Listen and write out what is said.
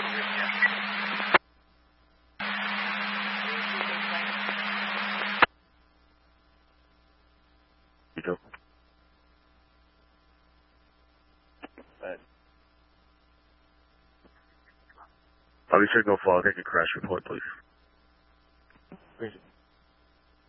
You do. Bobby Signal Fall, take a crash report, please.